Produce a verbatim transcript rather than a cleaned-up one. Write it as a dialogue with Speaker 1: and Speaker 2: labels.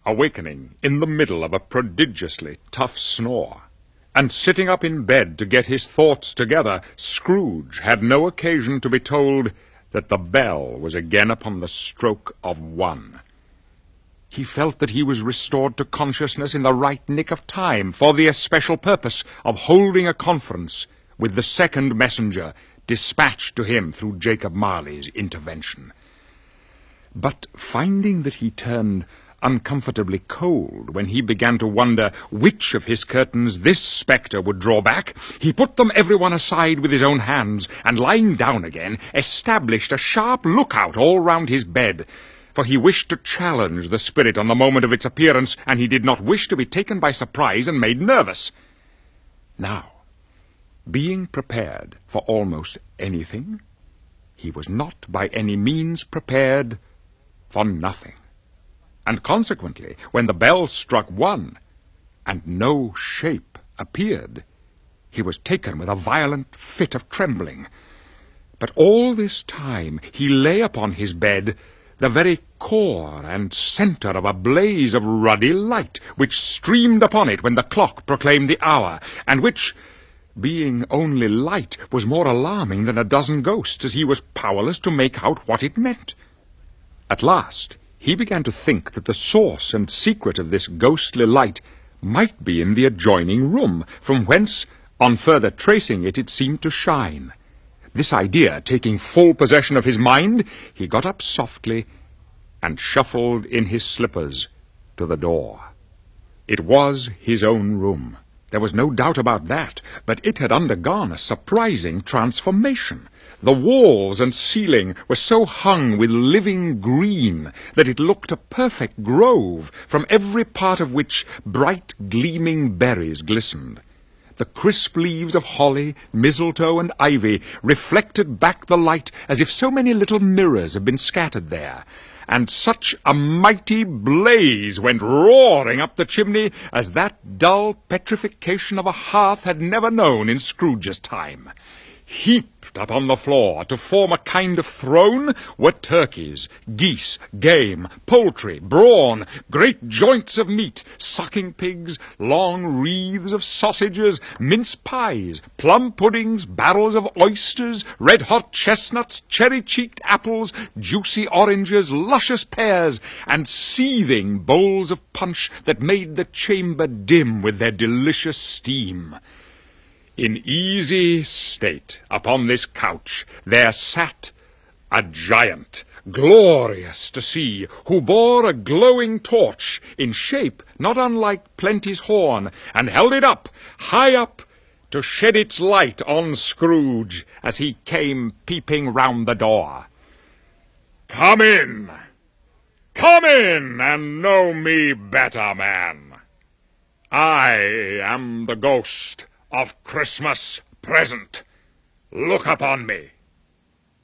Speaker 1: awakening in the middle of a prodigiously tough snore, and sitting up in bed to get his thoughts together, Scrooge had no occasion to be told that the bell was again upon the stroke of one. He felt that he was restored to consciousness in the right nick of time for the especial purpose of holding a conference with the second messenger dispatched to him through Jacob Marley's intervention. But finding that he turned uncomfortably cold when he began to wonder which of his curtains this spectre would draw back, he put them every one aside with his own hands, and lying down again, established a sharp lookout all round his bed, for he wished to challenge the spirit on the moment of its appearance, and he did not wish to be taken by surprise and made nervous. Now, being prepared for almost anything, he was not by any means prepared for nothing. And consequently, when the bell struck one, and no shape appeared, he was taken with a violent fit of trembling. But all this time he lay upon his bed, the very core and centre of a blaze of ruddy light, which streamed upon it when the clock proclaimed the hour, and which, being only light, was more alarming than a dozen ghosts, as he was powerless to make out what it meant. At last he began to think that the source and secret of this ghostly light might be in the adjoining room, from whence, on further tracing it, it seemed to shine. This idea taking full possession of his mind, he got up softly and shuffled in his slippers to the door. It was his own room. There was no doubt about that, but it had undergone a surprising transformation. The walls and ceiling were so hung with living green that it looked a perfect grove, from every part of which bright gleaming berries glistened. The crisp leaves of holly, mistletoe, and ivy reflected back the light as if so many little mirrors had been scattered there, and such a mighty blaze went roaring up the chimney as that dull petrification of a hearth had never known in Scrooge's time. Heaped upon the floor to form a kind of throne were turkeys, geese, game, poultry, brawn, great joints of meat, sucking pigs, long wreaths of sausages, mince pies, plum puddings, barrels of oysters, red-hot chestnuts, cherry-cheeked apples, juicy oranges, luscious pears, and seething bowls of punch that made the chamber dim with their delicious steam. In easy state upon this couch there sat a giant, glorious to see, who bore a glowing torch, in shape not unlike Plenty's horn, and held it up, high up, to shed its light on Scrooge as he came peeping round the door. "Come in! Come in, and know me better, man. I am the ghost of Christmas present. Look upon me."